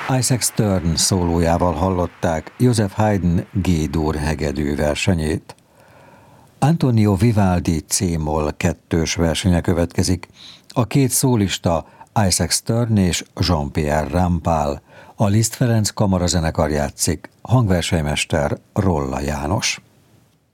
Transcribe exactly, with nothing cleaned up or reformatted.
Isaac Stern szólójával hallották Joseph Haydn G-dur hegedű versenyét. Antonio Vivaldi C-moll kettős versenye következik. A két szólista Isaac Stern és Jean-Pierre Rampal. A Liszt Ferenc kamarazenekar játszik, hangversenymester Rolla János.